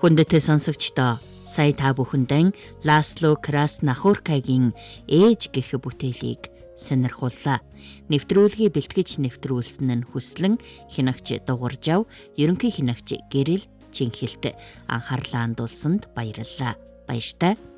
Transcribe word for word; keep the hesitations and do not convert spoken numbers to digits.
Хүндэтэй сонсогчдоо сая та бүхэндээ Ласло Краснахоркагийн Ээж гэх бүтээлийг сонирхууллаа. Нэвтрүүлгийг бэлтгэж нэвтрүүлсэн нь хүслэн хинагч дугаржав, ерөнхий хинагч Гэрэл Чинхэлт анхаарлаа хандуулсанд баярлалаа. Баяртай.